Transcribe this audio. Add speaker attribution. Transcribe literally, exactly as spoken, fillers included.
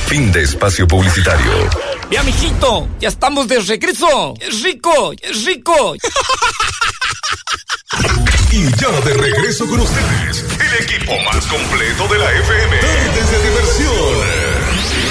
Speaker 1: Fin de espacio publicitario.
Speaker 2: Ya, mijito, ya estamos de regreso. Es rico, es rico.
Speaker 1: Y ya de regreso con ustedes, el equipo más completo de la F M. Tardes de diversión.